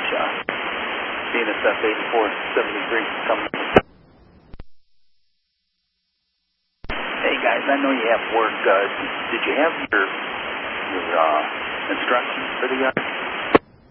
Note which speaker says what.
Speaker 1: CNSF 8473 coming. Hey guys, I know you have work. Did you have your instructions for the